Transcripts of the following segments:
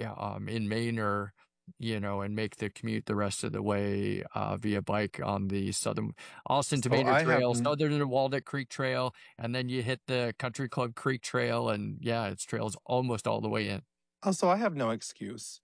in Manor, and make the commute the rest of the way via bike on the southern Austin to So Manor I have Trail, southern Walnut Creek Trail, and then you hit the Country Club Creek Trail, and yeah, it's trails almost all the way in. so I have no excuse.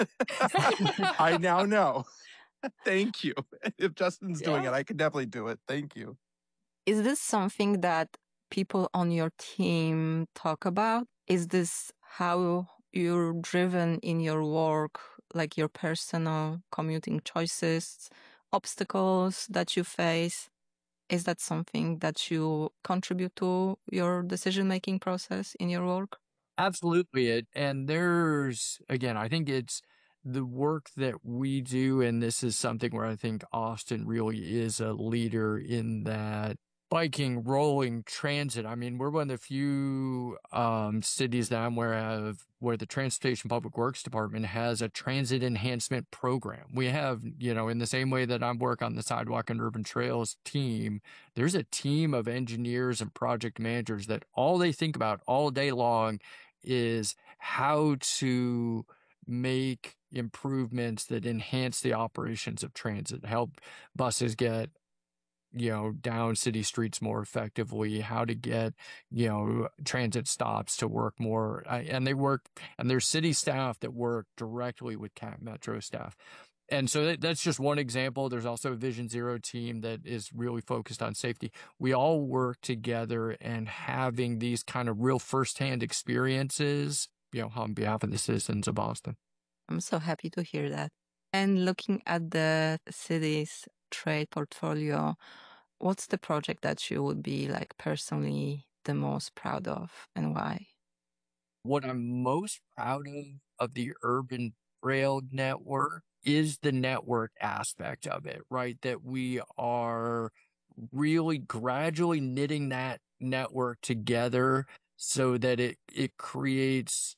I now know. Thank you. If Justin's doing it, Yeah. I can definitely do it. Thank you. Is this something that people on your team talk about? Is this how you're driven in your work, like your personal commuting choices, obstacles that you face? Is that something that you contribute to your decision-making process in your work? Absolutely. And there's, again, I think it's the work that we do. And this is something where I think Austin really is a leader in that biking, rolling, transit. I mean, we're one of the few, cities that I'm aware of where the Transportation Public Works Department has a transit enhancement program. We have, in the same way that I work on the sidewalk and urban trails team, there's a team of engineers and project managers that all they think about all day long is how to make improvements that enhance the operations of transit, help buses get, down city streets more effectively, how to get, transit stops to work more. And there's city staff that work directly with Cat Metro staff. And so that's just one example. There's also a Vision Zero team that is really focused on safety. We all work together and having these kind of real firsthand experiences, on behalf of the citizens of Boston. I'm so happy to hear that. And looking at the city's trade portfolio, what's the project that you would be like personally the most proud of and why? What I'm most proud of the urban rail network is the network aspect of it, right? That we are really gradually knitting that network together so that it creates,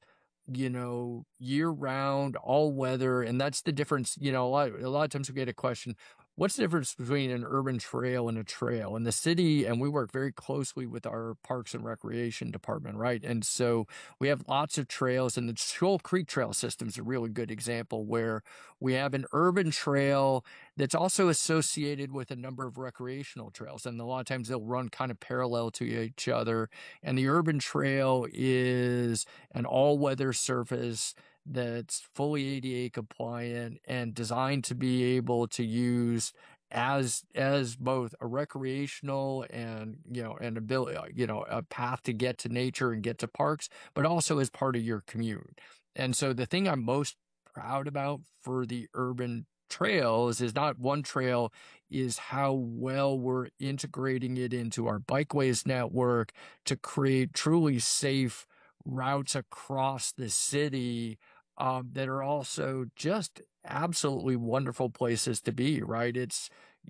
year round, all weather. And that's the difference. A lot of times we get a question, what's the difference between an urban trail and a trail in the city? And we work very closely with our Parks and Recreation department, right? And so we have lots of trails, and the Shoal Creek Trail system is a really good example where we have an urban trail that's also associated with a number of recreational trails. And a lot of times they'll run kind of parallel to each other. And the urban trail is an all-weather surface that's fully ADA compliant and designed to be able to use as both a recreational and an ability, a path to get to nature and get to parks, but also as part of your commute. And so the thing I'm most proud about for the urban trails is not one trail, is how well we're integrating it into our bikeways network to create truly safe routes across the city, that are also just absolutely wonderful places to be, right? It's,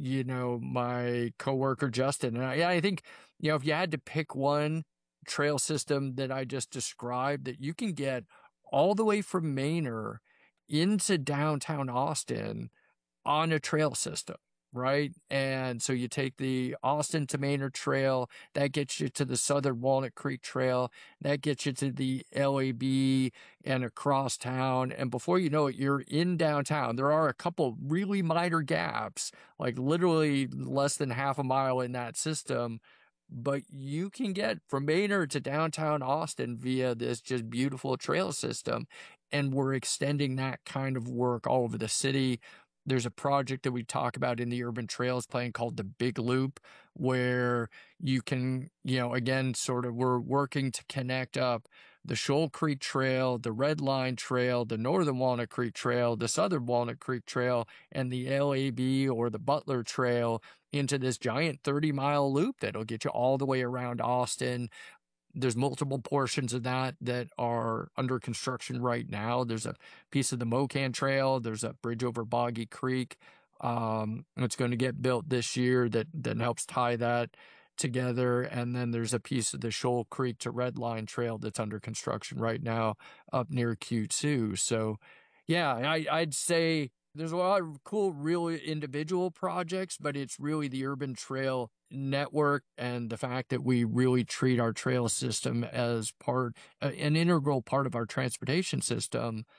my coworker Justin, and I think, if you had to pick one trail system that I just described that you can get all the way from Manor into downtown Austin on a trail system, right? And so you take the Austin to Manor Trail, that gets you to the Southern Walnut Creek Trail, that gets you to the LAB and across town. And before you know it, you're in downtown. There are a couple really minor gaps, like literally less than half a mile in that system. But you can get from Manor to downtown Austin via this just beautiful trail system. And we're extending that kind of work all over the city. There's a project that we talk about in the urban trails plan called the Big Loop, where you can, again, sort of we're working to connect up the Shoal Creek Trail, the Red Line Trail, the Northern Walnut Creek Trail, the Southern Walnut Creek Trail, and the LAB or the Butler Trail into this giant 30-mile loop that'll get you all the way around Austin. There's multiple portions of that are under construction right now. There's a piece of the Mocan Trail. There's a bridge over Boggy Creek. It's going to get built this year that helps tie that together. And then there's a piece of the Shoal Creek to Red Line Trail that's under construction right now up near Q2. So yeah, I'd say there's a lot of cool, real individual projects, but it's really the urban trail network and the fact that we really treat our trail system as an integral part of our transportation system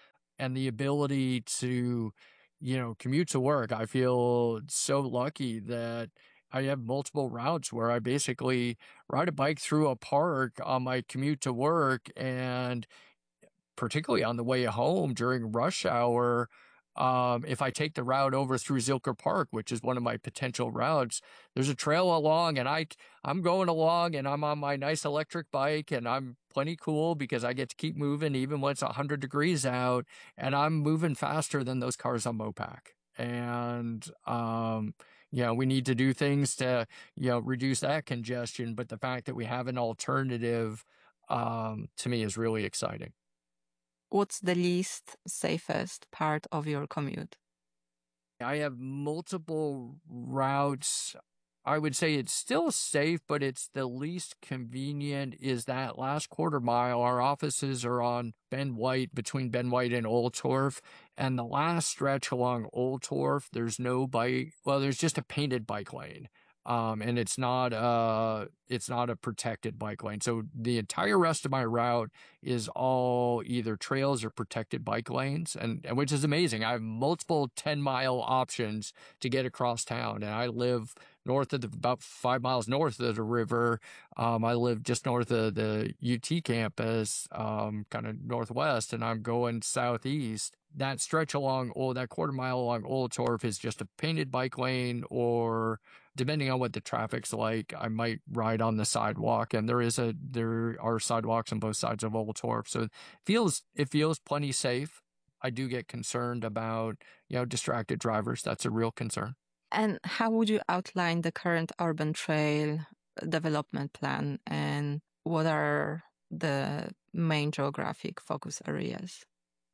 and the ability to, commute to work. I feel so lucky that I have multiple routes where I basically ride a bike through a park on my commute to work, and particularly on the way home during rush hour, if I take the route over through Zilker Park, which is one of my potential routes, there's a trail along, and I'm going along, and I'm on my nice electric bike, and I'm plenty cool because I get to keep moving even when it's 100 degrees out, and I'm moving faster than those cars on Mopac. And we need to do things to reduce that congestion, but the fact that we have an alternative, to me, is really exciting. What's the least safest part of your commute? I have multiple routes. I would say it's still safe, but it's the least convenient is that last quarter mile. Our offices are on Ben White, between Ben White and Old Torf. And the last stretch along Old Torf, there's no bike. Well, there's just a painted bike lane. And it's not a protected bike lane. So the entire rest of my route is all either trails or protected bike lanes, and which is amazing. I have multiple 10-mile options to get across town, and I live north of about 5 miles north of the river. I live just north of the UT campus, kind of northwest, and I'm going southeast. That stretch along that quarter mile along Old Torf is just a painted bike lane, or depending on what the traffic's like, I might ride on the sidewalk, and there are sidewalks on both sides of Old Torf. So it feels plenty safe. I do get concerned about, distracted drivers. That's a real concern. And how would you outline the current urban trail development plan, and what are the main geographic focus areas?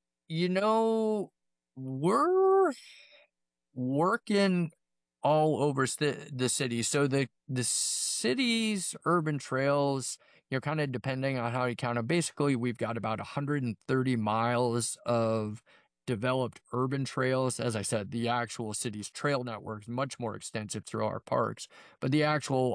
We're working all over the city. So the city's urban trails, kind of depending on how you count them, basically we've got about 130 miles of developed urban trails. As I said, the actual city's trail network is much more extensive through our parks, but the actual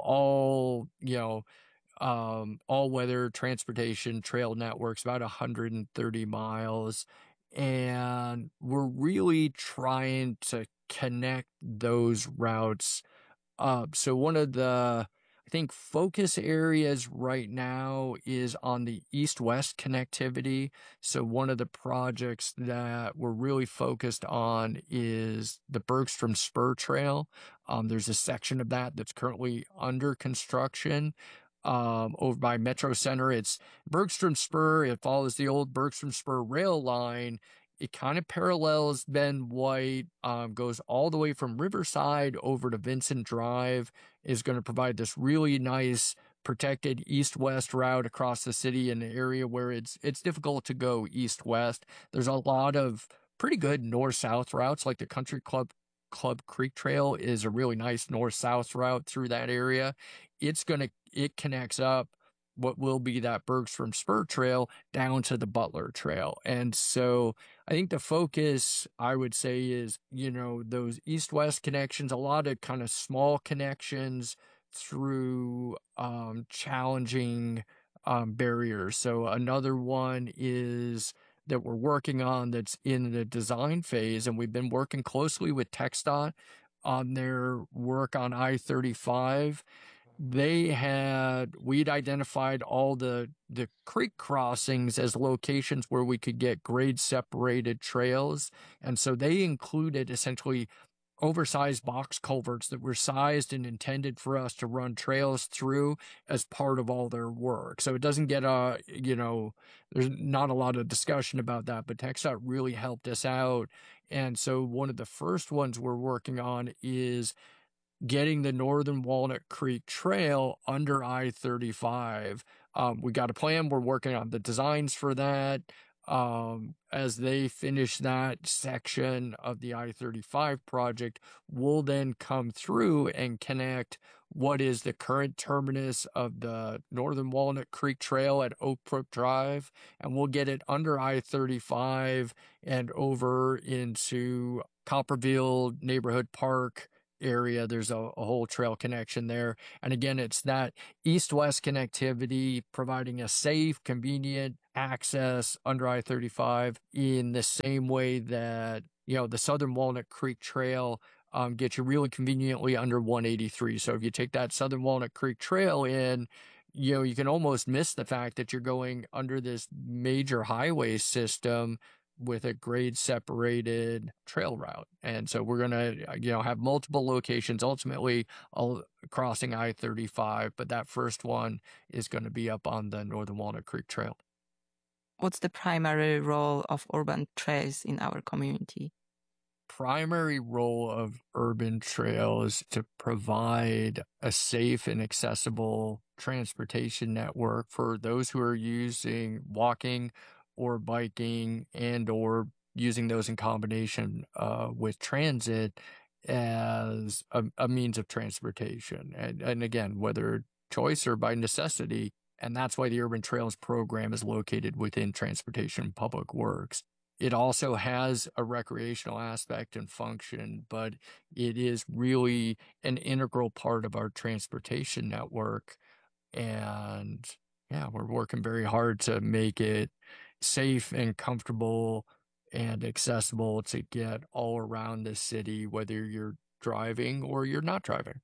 all-weather transportation trail network's about 130 miles. And we're really trying to connect those routes up. So one of the, I think, focus areas right now is on the east-west connectivity. So one of the projects that we're really focused on is the Bergstrom Spur Trail. There's a section of that that's currently under construction. Over by Metro Center. It's Bergstrom Spur. It follows the old Bergstrom Spur rail line. It kind of parallels Ben White, goes all the way from Riverside over to Vincent Drive, is going to provide this really nice protected east-west route across the city in an area where it's difficult to go east-west. There's a lot of pretty good north-south routes, like the Country Club Creek Trail is a really nice north-south route through that area. It connects up what will be that Bergstrom Spur Trail down to the Butler Trail. And so I think the focus, I would say, is, those east-west connections, a lot of kind of small connections through challenging barriers. So another one is that we're working on that's in the design phase, and we've been working closely with TxDOT on their work on I-35. We'd identified all the creek crossings as locations where we could get grade separated trails. And so they included essentially oversized box culverts that were sized and intended for us to run trails through as part of all their work. So it doesn't get there's not a lot of discussion about that, but TxDOT really helped us out. And so one of the first ones we're working on is getting the Northern Walnut Creek Trail under I-35. We got a plan. We're working on the designs for that. As they finish that section of the I-35 project, we'll then come through and connect what is the current terminus of the Northern Walnut Creek Trail at Oak Brook Drive, and we'll get it under I-35 and over into Copperville Neighborhood Park area. There's a whole trail connection there. And again, it's that east-west connectivity, providing a safe, convenient access under I-35 in the same way that, the Southern Walnut Creek Trail gets you really conveniently under 183. So if you take that Southern Walnut Creek Trail in, you can almost miss the fact that you're going under this major highway system with a grade separated trail route. And so we're going to, have multiple locations, ultimately all crossing I-35, but that first one is going to be up on the Northern Walnut Creek Trail. What's the primary role of urban trails in our community? Primary role of urban trails to provide a safe and accessible transportation network for those who are using walking or biking and or using those in combination with transit as a means of transportation. And again, whether choice or by necessity. And that's why the Urban Trails program is located within Transportation Public Works. It also has a recreational aspect and function, but it is really an integral part of our transportation network. And yeah, we're working very hard to make it safe and comfortable and accessible to get all around the city, whether you're driving or you're not driving.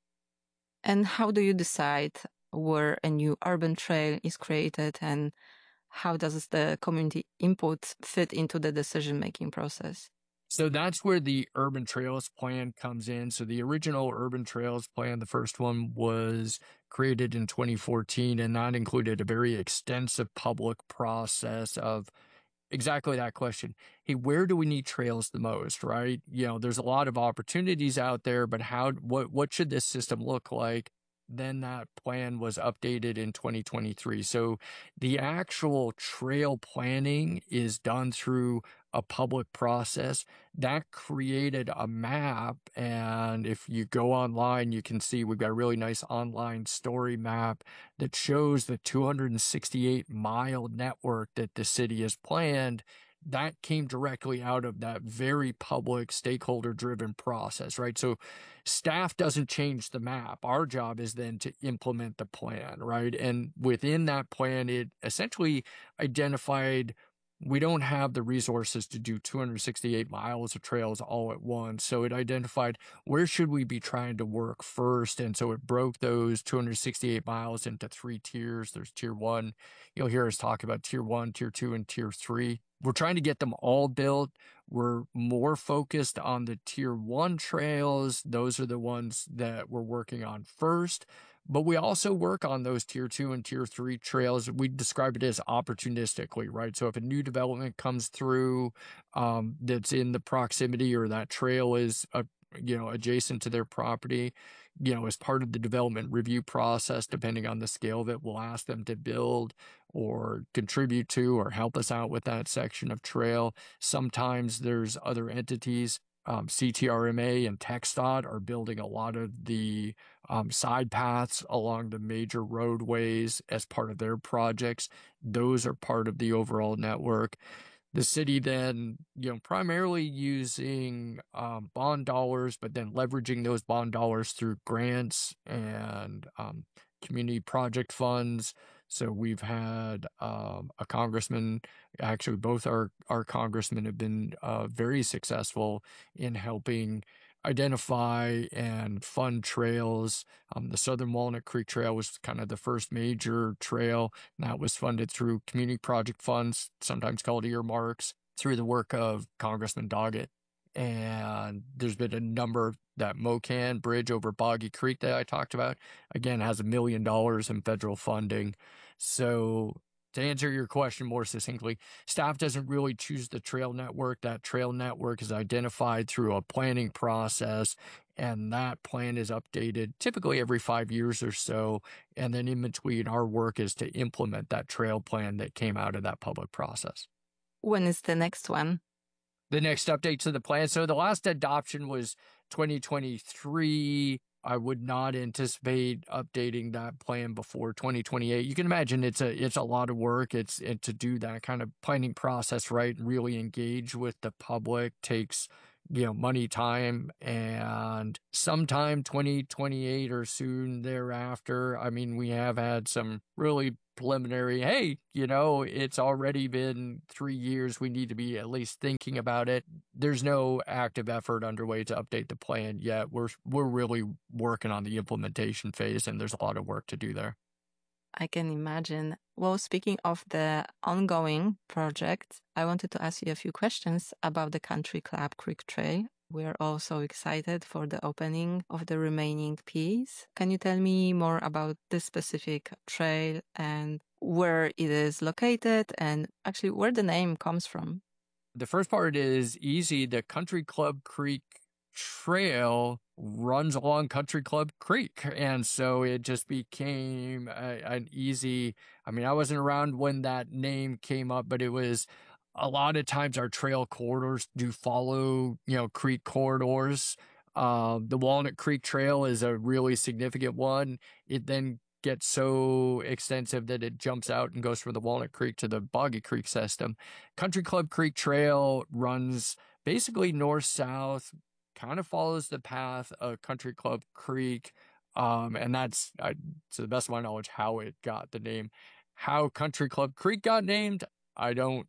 And how do you decide where a new urban trail is created, and how does the community input fit into the decision-making process? So that's where the Urban Trails Plan comes in. So the original Urban Trails Plan, the first one, was created in 2014, and that included a very extensive public process of exactly that question. Hey, where do we need trails the most, right? There's a lot of opportunities out there, but what should this system look like? Then that plan was updated in 2023. So the actual trail planning is done through a public process that created a map. And if you go online, you can see we've got a really nice online story map that shows the 268-mile network that the city has planned. That came directly out of that very public, stakeholder-driven process, right? So staff doesn't change the map. Our job is then to implement the plan, right? And within that plan, it essentially identified we don't have the resources to do 268 miles of trails all at once. So it identified where should we be trying to work first. And so it broke those 268 miles into 3 tiers. There's tier 1. You'll hear us talk about tier 1, tier 2, and tier 3. We're trying to get them all built. We're more focused on the tier 1 trails. Those are the ones that we're working on first. But we also work on those tier 2 and tier 3 trails. We describe it as opportunistically, right? So if a new development comes through that's in the proximity, or that trail is adjacent to their property, as part of the development review process, depending on the scale that we'll ask them to build or contribute to or help us out with that section of trail. Sometimes there's other entities. CTRMA and TxDOT are building a lot of the side paths along the major roadways as part of their projects. Those are part of the overall network. The city then, primarily using bond dollars, but then leveraging those bond dollars through grants and community project funds. So we've had a congressman, actually both our congressmen have been very successful in helping identify and fund trails. The Southern Walnut Creek Trail was kind of the first major trail, and that was funded through community project funds, sometimes called earmarks, through the work of Congressman Doggett. And there's been a number. That Mocan Bridge over Boggy Creek that I talked about, again, has $1 million in federal funding. So to answer your question more succinctly, staff doesn't really choose the trail network. That trail network is identified through a planning process, and that plan is updated typically every 5 years or so. And then in between, our work is to implement that trail plan that came out of that public process. When is the next one? The next update to the plan. So the last adoption was 2023. I would not anticipate updating that plan before 2028. You can imagine it's a lot of work. It's to do that kind of planning process right and really engage with the public takes money, time, and sometime 2028 or soon thereafter. I mean, we have had some really preliminary, hey, it's already been 3 years. We need to be at least thinking about it. There's no active effort underway to update the plan yet. We're really working on the implementation phase, and there's a lot of work to do there. I can imagine. Well, speaking of the ongoing project, I wanted to ask you a few questions about the Country Club Creek Trail. We're also excited for the opening of the remaining piece. Can you tell me more about this specific trail and where it is located and actually where the name comes from? The first part is easy. The Country Club Creek Trail runs along Country Club Creek. And so it just became an easy, I wasn't around when that name came up, but it was a lot of times our trail corridors do follow, creek corridors. The Walnut Creek Trail is a really significant one. It then gets so extensive that it jumps out and goes from the Walnut Creek to the Boggy Creek system. Country Club Creek Trail runs basically north-south, kind of follows the path of Country Club Creek. And that's, to the best of my knowledge, how it got the name. How Country Club Creek got named, I don't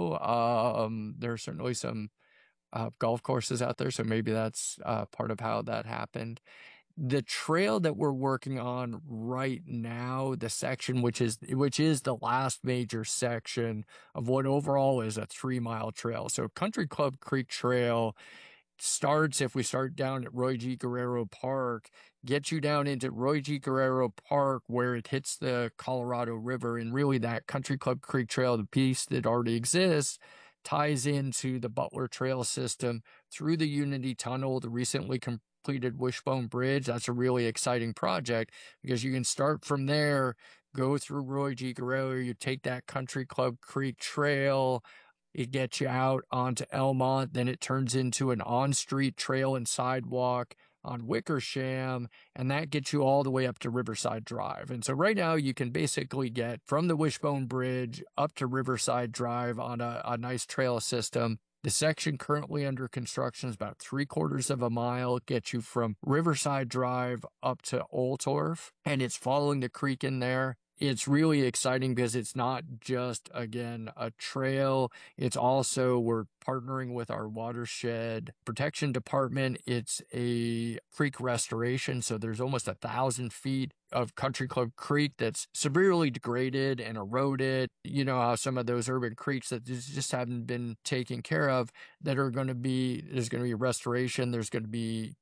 know. There are certainly some golf courses out there, so maybe that's part of how that happened. The trail that we're working on right now, the section which is the last major section of what overall is a 3-mile trail. So Country Club Creek Trail starts, if we start down at Roy G. Guerrero Park, gets you down into Roy G. Guerrero Park where it hits the Colorado River, and really that Country Club Creek Trail, the piece that already exists, ties into the Butler Trail system through the Unity Tunnel, the recently completed Wishbone Bridge. That's a really exciting project because you can start from there, go through Roy G. Guerrero, you take that Country Club Creek Trail, it gets you out onto Elmont, then it turns into an on-street trail and sidewalk on Wickersham, and that gets you all the way up to Riverside Drive. And so right now you can basically get from the Wishbone Bridge up to Riverside Drive on a nice trail system. The section currently under construction is about 3/4 of a mile. It gets you from Riverside Drive up to Oltorf, and it's following the creek in there. It's really exciting because it's not just, again, a trail. It's also, we're partnering with our watershed protection department. It's a creek restoration. So there's almost 1,000 feet of Country Club Creek that's severely degraded and eroded. You know how some of those urban creeks that just haven't been taken care of, that are going to be, there's going to be restoration. There's going to be,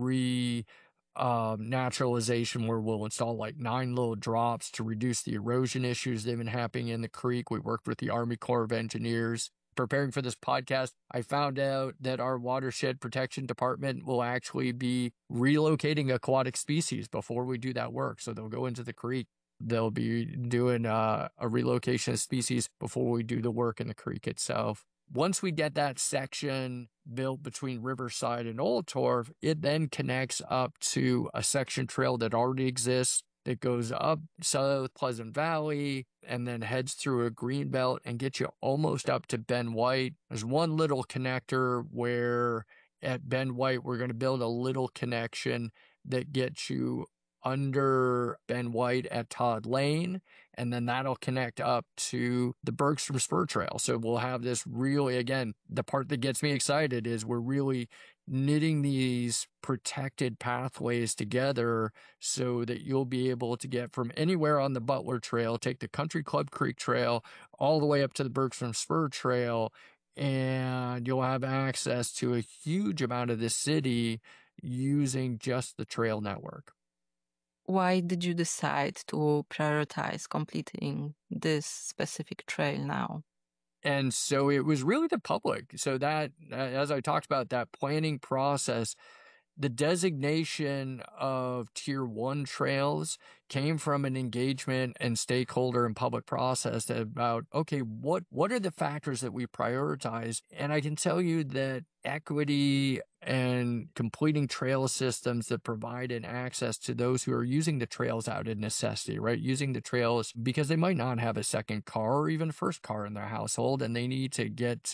naturalization where we'll install like 9 little drops to reduce the erosion issues that have been happening in the creek. We worked with the Army Corps of Engineers. Preparing for this podcast, I found out that our watershed protection department will actually be relocating aquatic species before we do that work. So they'll go into the creek. They'll be doing a relocation of species before we do the work in the creek itself. Once we get that section built between Riverside and Oltorf, it then connects up to a section trail that already exists that goes up South Pleasant Valley and then heads through a green belt and gets you almost up to Ben White. There's one little connector where at Ben White, we're going to build a little connection that gets you under Ben White at Todd Lane, and then that'll connect up to the Bergstrom Spur Trail. So we'll have this really, again, the part that gets me excited is we're really knitting these protected pathways together so that you'll be able to get from anywhere on the Butler Trail, take the Country Club Creek Trail, all the way up to the Bergstrom Spur Trail, and you'll have access to a huge amount of the city using just the trail network. Why did you decide to prioritize completing this specific trail now? And so it was really the public. So that, as I talked about, that planning process, the designation of Tier 1 trails came from an engagement and stakeholder and public process about, okay, what are the factors that we prioritize? And I can tell you that equity and completing trail systems that provide an access to those who are using the trails out of necessity, right? Using the trails because they might not have a second car or even a first car in their household, and they need to get to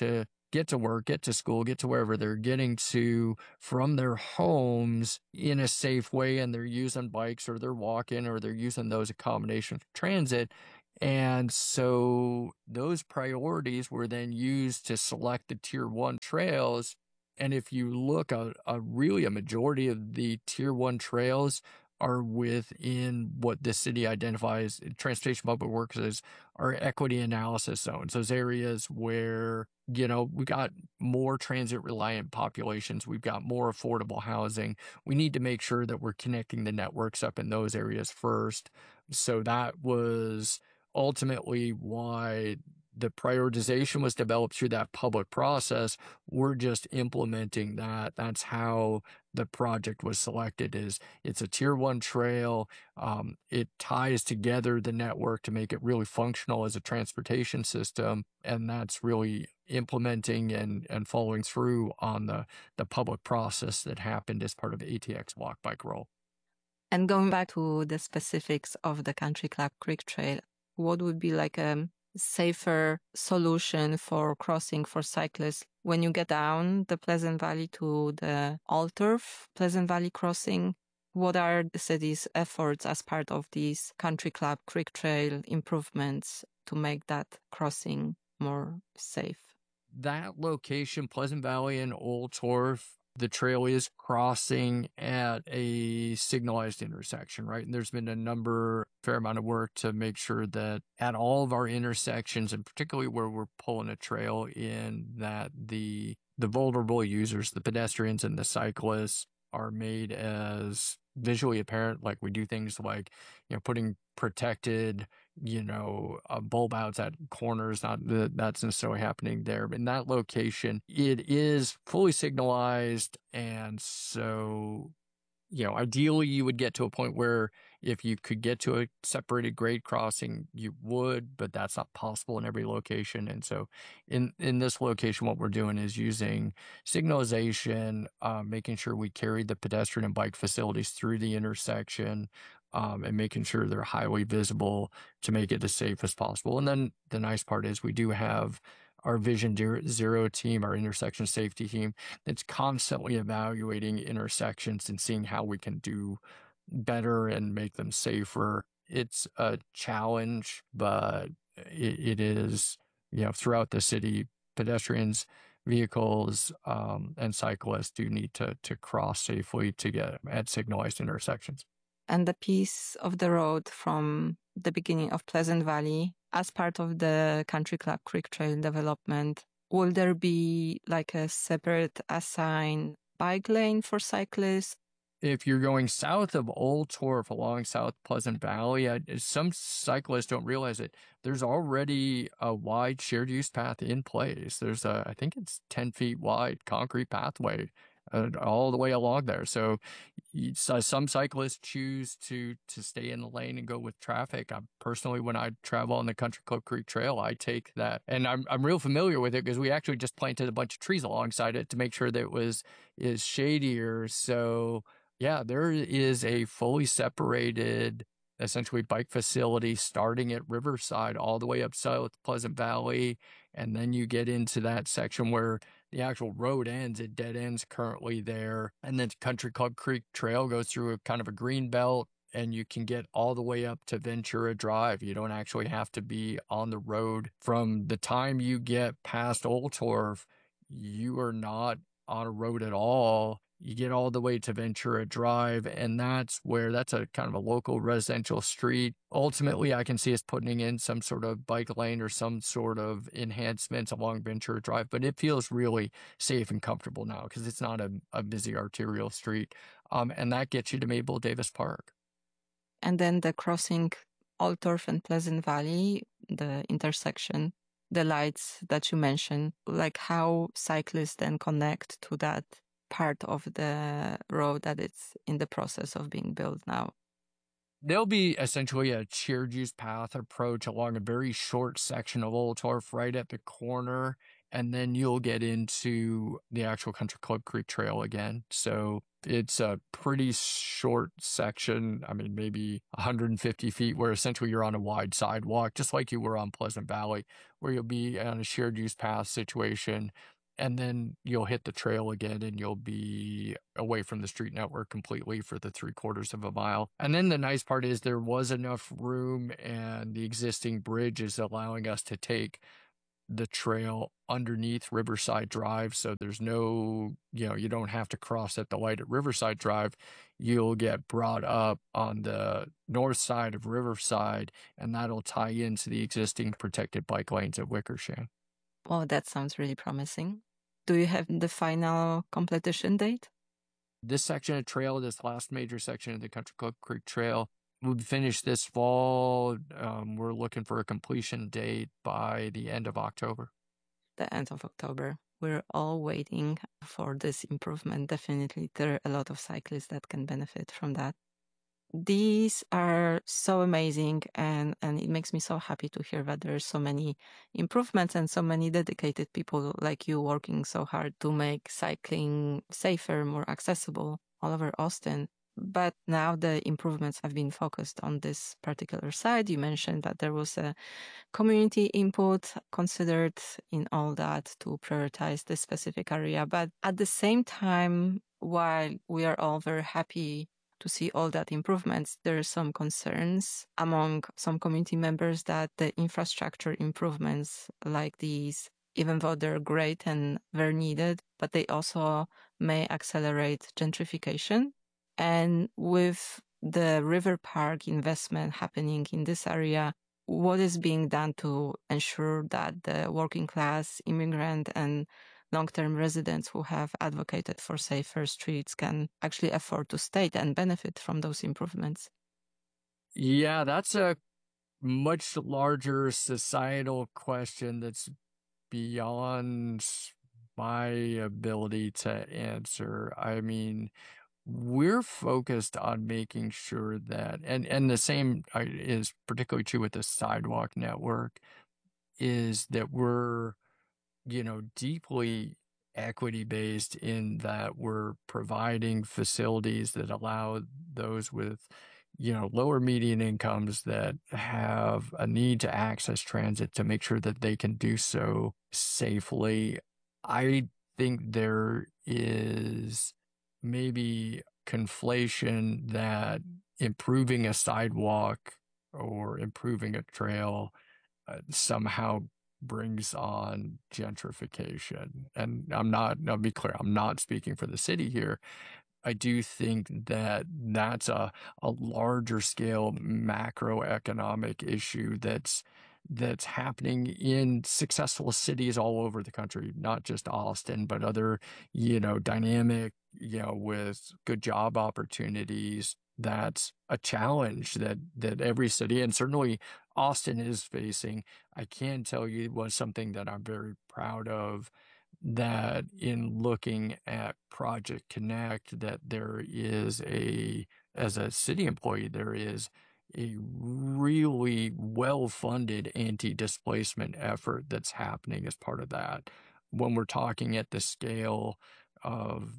get to work, get to school, get to wherever they're getting to from their homes in a safe way, and they're using bikes or they're walking or they're using those accommodations for transit. And so those priorities were then used to select the tier 1 trails. And if you look, really a majority of the tier 1 trails are within what the city identifies transportation public works as our equity analysis zones, those areas where, we got more transit reliant populations, we've got more affordable housing. We need to make sure that we're connecting the networks up in those areas first. So that was ultimately why the prioritization was developed through that public process. We're just implementing that. That's how the project was selected. It's a tier 1 trail. It ties together the network to make it really functional as a transportation system. And that's really implementing and following through on the public process that happened as part of ATX Walk Bike Roll. And going back to the specifics of the Country Club Creek Trail, what would be like a safer solution for crossing for cyclists when you get down the Pleasant Valley to the Altorf Pleasant Valley crossing? What are the city's efforts as part of these Country Club Creek Trail improvements to make that crossing more safe? That location, Pleasant Valley and Altorf, the trail is crossing at a signalized intersection, right? And there's been fair amount of work to make sure that at all of our intersections, and particularly where we're pulling a trail in, that the vulnerable users, the pedestrians and the cyclists, are made as visually apparent. Like we do things like, putting protected, bulb outs at corners. Not that that's necessarily happening there, but in that location, it is fully signalized. And so, ideally you would get to a point where if you could get to a separated grade crossing, you would, but that's not possible in every location. And so in this location, what we're doing is using signalization, making sure we carry the pedestrian and bike facilities through the intersection, and making sure they're highly visible to make it as safe as possible. And then the nice part is we do have our Vision Zero team, our intersection safety team, that's constantly evaluating intersections and seeing how we can do better and make them safer. It's a challenge, but it is, throughout the city, pedestrians, vehicles, and cyclists do need to cross safely to get at signalized intersections. And the piece of the road from the beginning of Pleasant Valley, as part of the Country Club Creek Trail development, will there be like a separate assigned bike lane for cyclists? If you're going south of Altorf along South Pleasant Valley, some cyclists don't realize it. There's already a wide shared use path in place. There's I think it's 10 feet wide concrete pathway all the way along there. So some cyclists choose to stay in the lane and go with traffic. Personally, when I travel on the Country Club Creek Trail, I take that, and I'm real familiar with it because we actually just planted a bunch of trees alongside it to make sure that it is shadier. So yeah, there is a fully separated, essentially, bike facility starting at Riverside all the way up South Pleasant Valley, and then you get into that section where the actual road ends. It dead ends currently there. And then Country Club Creek Trail goes through a kind of a green belt, and you can get all the way up to Ventura Drive. You don't actually have to be on the road. From the time you get past Altorf, you are not on a road at all. You get all the way to Ventura Drive, and that's a kind of a local residential street. Ultimately, I can see us putting in some sort of bike lane or some sort of enhancements along Ventura Drive, but it feels really safe and comfortable now because it's not a busy arterial street. And that gets you to Mabel Davis Park. And then the crossing Altorf and Pleasant Valley, the intersection, the lights that you mentioned, like how cyclists then connect to that part of the road that it's in the process of being built now? There'll be essentially a shared use path approach along a very short section of Altorf right at the corner, and then you'll get into the actual Country Club Creek Trail again. So it's a pretty short section, maybe 150 feet, where essentially you're on a wide sidewalk, just like you were on Pleasant Valley, where you'll be on a shared use path situation. and then you'll hit the trail again and you'll be away from the street network completely for the 3/4 of a mile. And then the nice part is there was enough room and the existing bridge is allowing us to take the trail underneath Riverside Drive. So there's no, you don't have to cross at the light at Riverside Drive. You'll get brought up on the north side of Riverside, and that'll tie into the existing protected bike lanes at Wickersham. Oh, that sounds really promising. Do you have the final completion date? This section of trail, this last major section of the Country Club Creek Trail, we'll finish this fall. We're looking for a completion date by the end of October. The end of October. We're all waiting for this improvement. Definitely, there are a lot of cyclists that can benefit from that. These are so amazing, and it makes me so happy to hear that there's so many improvements and so many dedicated people like you working so hard to make cycling safer, more accessible all over Austin. But now the improvements have been focused on this particular side. You mentioned that there was a community input considered in all that to prioritize this specific area. But at the same time, while we are all very happy to see all that improvements, there are some concerns among some community members that the infrastructure improvements like these, even though they're great and very needed, but they also may accelerate gentrification. And with the River Park investment happening in this area, what is being done to ensure that the working class, immigrant, and long-term residents who have advocated for safer streets can actually afford to stay and benefit from those improvements? Yeah, that's a much larger societal question that's beyond my ability to answer. I mean, we're focused on making sure that, and the same is particularly true with the sidewalk network, is that we're, deeply equity based in that we're providing facilities that allow those with, lower median incomes that have a need to access transit to make sure that they can do so safely. I think there is maybe conflation that improving a sidewalk or improving a trail somehow brings on gentrification. And I'll be clear, I'm not speaking for the city here. I do think that that's a larger scale macroeconomic issue that's happening in successful cities all over the country, not just Austin, but other, dynamic, with good job opportunities. That's a challenge that every city, and certainly Austin, is facing. I can tell you it was something that I'm very proud of, that in looking at Project Connect, that there is as a city employee, there is a really well-funded anti-displacement effort that's happening as part of that. When we're talking at the scale of,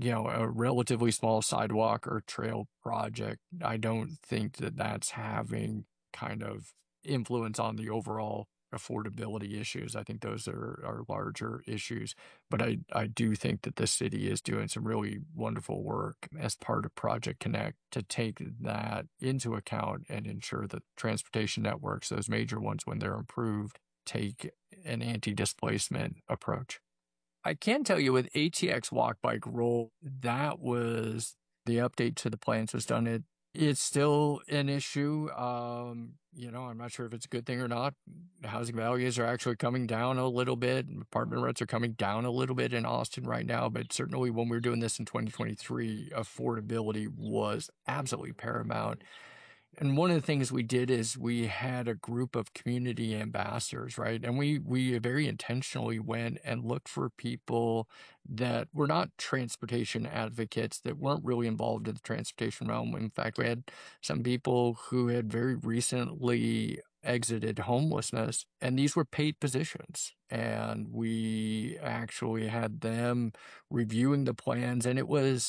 a relatively small sidewalk or trail project, I don't think that that's having kind of influence on the overall affordability issues. I think those are larger issues, but I do think that the city is doing some really wonderful work as part of Project Connect to take that into account and ensure that transportation networks, those major ones, when they're improved, take an anti-displacement approach. I can tell you with ATX Walk Bike Roll, that was the update to the plans was done. It's still an issue. I'm not sure if it's a good thing or not. Housing values are actually coming down a little bit. Apartment rents are coming down a little bit in Austin right now, but certainly when we were doing this in 2023, affordability was absolutely paramount. And one of the things we did is we had a group of community ambassadors, right? And we very intentionally went and looked for people that were not transportation advocates, that weren't really involved in the transportation realm. In fact, we had some people who had very recently exited homelessness, and these were paid positions. And we actually had them reviewing the plans, and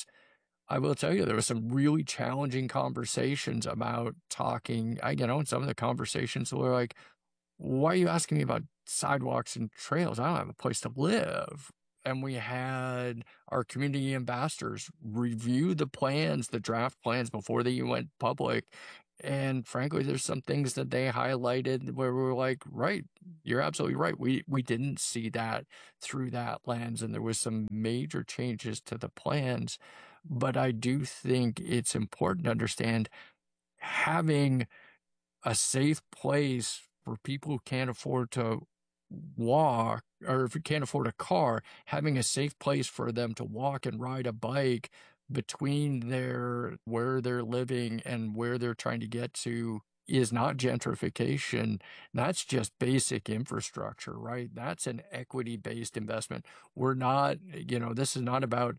I will tell you, there was some really challenging conversations about talking, some of the conversations were like, why are you asking me about sidewalks and trails? I don't have a place to live. and we had our community ambassadors review the plans, the draft plans before they went public. And frankly, there's some things that they highlighted where we were like, right, you're absolutely right. We didn't see that through that lens, and there was some major changes to the plans. But I do think it's important to understand having a safe place for people who can't afford to walk, or if you can't afford a car, having a safe place for them to walk and ride a bike between where they're living and where they're trying to get to is not gentrification. That's just basic infrastructure, right? That's an equity-based investment. We're not, this is not about,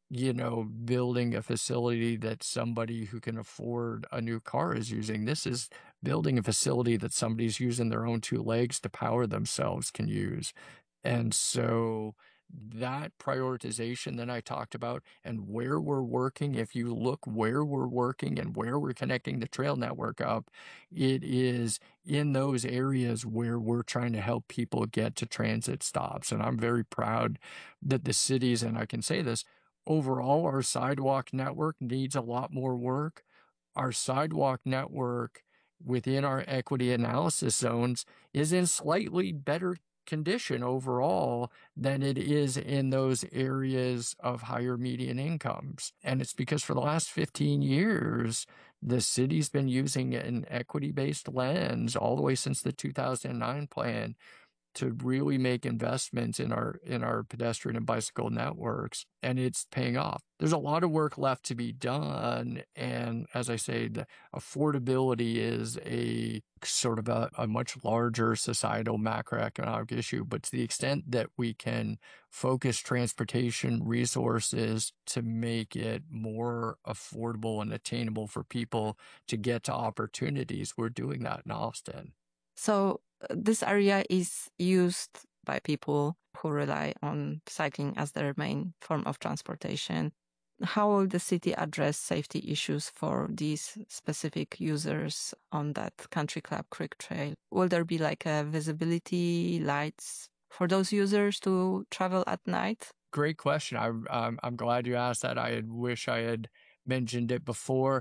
building a facility that somebody who can afford a new car is using. This is building a facility that somebody's using their own two legs to power themselves can use. And so that prioritization that I talked about and where we're working, if you look where we're working and where we're connecting the trail network up, it is in those areas where we're trying to help people get to transit stops. And I'm very proud that the cities, and I can say this, overall, our sidewalk network needs a lot more work. Our sidewalk network within our equity analysis zones is in slightly better condition overall than it is in those areas of higher median incomes. And it's because for the last 15 years, the city's been using an equity-based lens all the way since the 2009 plan to really make investments in our pedestrian and bicycle networks, and it's paying off. There's a lot of work left to be done, and as I say, the affordability is a sort of a much larger societal macroeconomic issue, but to the extent that we can focus transportation resources to make it more affordable and attainable for people to get to opportunities, we're doing that in Austin. So this area is used by people who rely on cycling as their main form of transportation. How will the city address safety issues for these specific users on that Country Club Creek Trail? Will there be like a visibility lights for those users to travel at night? Great question. I'm glad you asked that. I wish I had mentioned it before.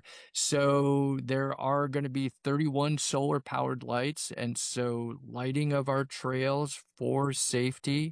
So there are going to be 31 solar powered lights. And so lighting of our trails for safety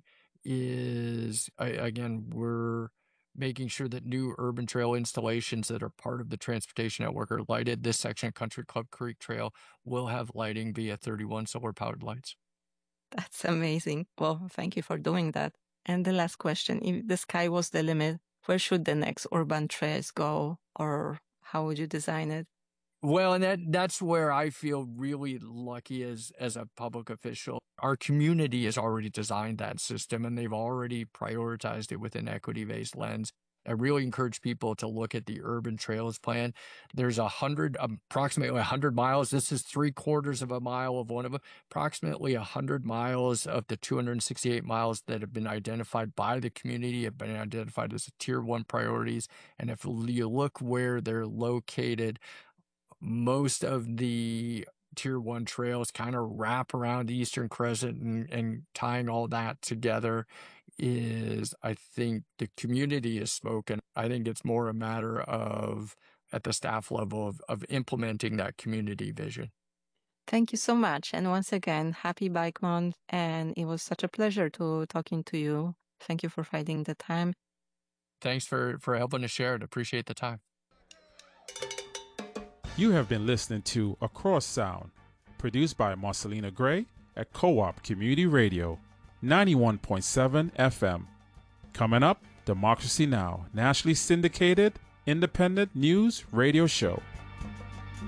is, again, we're making sure that new urban trail installations that are part of the transportation network are lighted. This section of Country Club Creek Trail will have lighting via 31 solar powered lights. That's amazing. Well, thank you for doing that. And the last question, if the sky was the limit, where should the next urban trails go, or how would you design it? Well, and that's where I feel really lucky as a public official. Our community has already designed that system, and they've already prioritized it with an equity-based lens. I really encourage people to look at the Urban Trails Plan. There's approximately 100 miles. This is 3/4 of a mile of one of them. Approximately 100 miles of the 268 miles that have been identified by the community have been identified as Tier 1 priorities. And if you look where they're located, most of the Tier 1 trails kind of wrap around the Eastern Crescent, and tying all that together is, I think the community has spoken. I think it's more a matter of, at the staff level, of implementing that community vision. Thank you so much. And once again, happy Bike Month. And it was such a pleasure talking to you. Thank you for finding the time. Thanks for helping to share it. Appreciate the time. You have been listening to Across Sound, produced by Marcelina Gray at Co-op Community Radio, 91.7 FM. Coming up, Democracy Now!, nationally syndicated, independent news radio show.